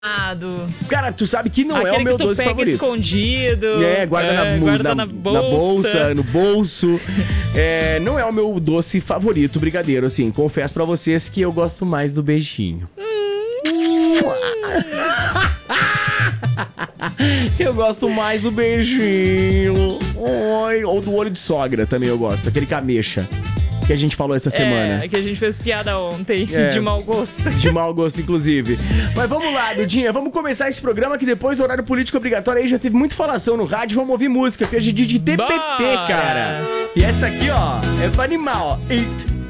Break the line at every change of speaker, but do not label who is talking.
Cara, tu sabe que não
Aquele
é o meu
que tu
doce
pega
favorito.
escondido.
Guarda
na
bolsa, no bolso. Não é o meu doce favorito, brigadeiro, assim. Confesso pra vocês que eu gosto mais do beijinho. Eu gosto mais do beijinho. Oi. Ou do olho de sogra também eu gosto. Aquele com ameixa que a gente falou essa semana.
Que a gente fez piada ontem, de mau gosto.
De mau gosto, inclusive. Mas vamos lá, Dudinha, vamos começar esse programa que depois do horário político obrigatório aí já teve muita falação no rádio, vamos ouvir música, porque hoje é dia de TPT,
Bora!
cara. E essa aqui, ó, é pra animar, ó.